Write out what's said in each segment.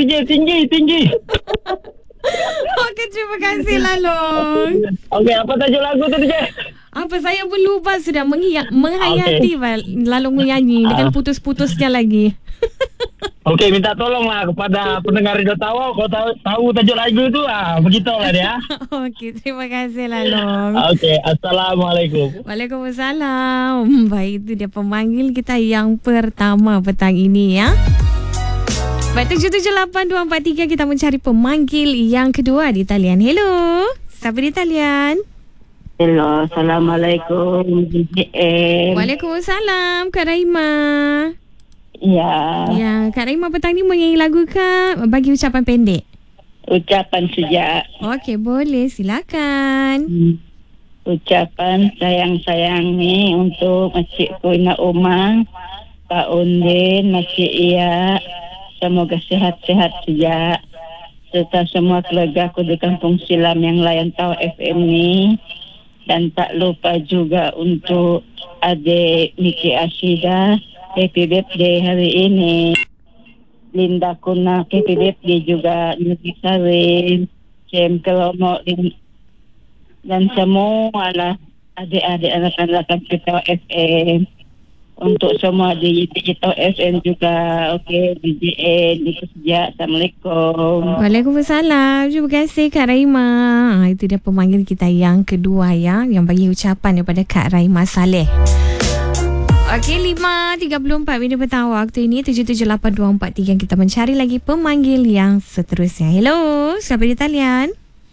DJ. Tinggi. Okey, terima kasih Lalong. Okey, apa tajuk lagu tu DJ? Apa saya pun lupa sudah menghayati Lalong menyanyi dengan putus-putusnya lagi. Okey, minta tolonglah kepada pendengar Radio Tawau. Kau tahu tajuk lagu tu, begitulah dia. Okey, terima kasih Lalong. Okey, Assalamualaikum. Waalaikumsalam. Baik, itu dia pemanggil kita yang pertama petang ini ya. Baik, 778243 kita mencari pemanggil yang kedua di talian. Hello. Siapa di talian? Hello, Assalamualaikum. Waalaikumsalam, Kak Raima. Ya, Kak Raima petang ni menyanyi lagu ke bagi ucapan pendek? ucapan sejak. Okey, boleh. Silakan. Ucapan sayang-sayang ni untuk Makcik Kuina Umang, Pak Undin, Makcik Ia. Semoga sehat-sehat saja. Serta semua keluarga aku di Kampung Silam yang layan tahu FM ni. Dan tak lupa juga untuk adik Niki Ashida. Happy birthday hari ini. Linda Kuna, happy birthday juga. Niki Sarin, Jem Kelomo, dan semua lah adik-adik anak-anak kita FM. Untuk semua di Digital FM juga. Okey, DJN itu sejak. Assalamualaikum. Waalaikumsalam. Terima kasih Kak Raima. Itu dia pemanggil kita yang kedua ya, yang bagi ucapan daripada Kak Raima Saleh. Okey, 5.34 minit petang waktu ini, 778243. Kita mencari lagi pemanggil yang seterusnya. Hello, siapa di talian?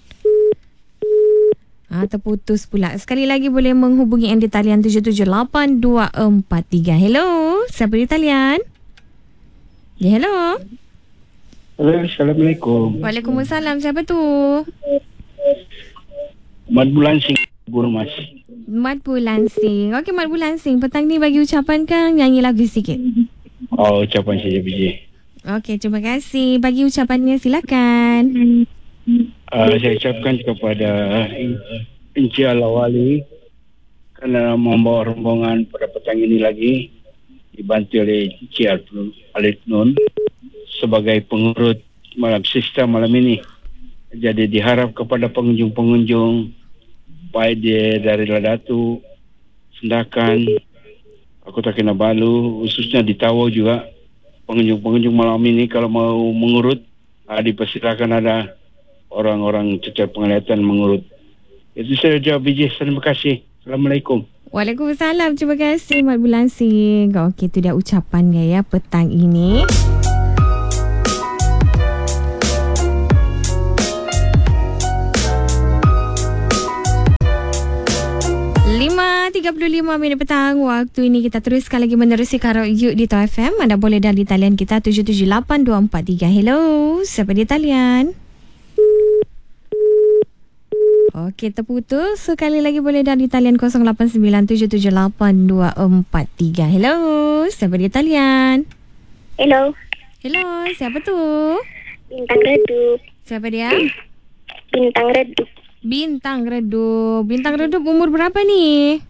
Terputus pula. Sekali lagi boleh menghubungi di talian 778243. Hello, siapa di talian? Ya, hello. Hello, Assalamualaikum. Waalaikumsalam. Siapa tu? Mat Bulan Sing, Guru Mas. Mat Bulan Sing. Okey, Mat Bulan Sing. Petang ni bagi ucapan kan, nyanyi lagu sikit. Oh, ucapan saja BJ. Okey, terima kasih. Bagi ucapannya, silakan. Saya ucapkan kepada Encik Alawali kerana membawa rombongan pada petang ini lagi dibantu oleh Encik Alif Nun sebagai pengurut sistem malam ini. Jadi diharap kepada pengunjung-pengunjung baik dia dari Ladatu, Sendakan, Kota Kinabalu, khususnya di Tawau juga, pengunjung-pengunjung malam ini kalau mau mengurut, dipersilakan ada orang-orang cacat penglihatan mengurut. Itu saja BJ. Terima kasih. Assalamualaikum. Waalaikumsalam. Terima kasih Mat Bulan Sing. Okey, itu dia ucapannya ya petang ini. 5.35 minit petang waktu ini. Kita teruskan lagi menerusi Karo Yuk di Tau FM. Anda boleh dari talian kita 778243. Hello, siapa di talian? Okey, terputus. Sekali lagi boleh dari talian 0897782243. Hello, siapa di talian? Hello. Hello, siapa tu? Bintang Redup. Siapa dia? Bintang Redup. Bintang Redup. Bintang Redup umur berapa ni?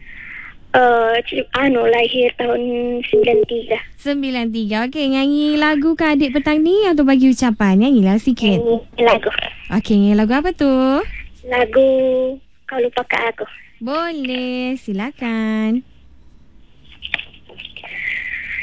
Lahir tahun 93. 93. Okey, nyanyi lagu ke adik petang ni atau bagi ucapan? Nyanyilah sikit. Nyanyi lagu. Okey, nyanyi lagu apa tu? Lagu Kau Lupakan Aku. Boleh, silakan.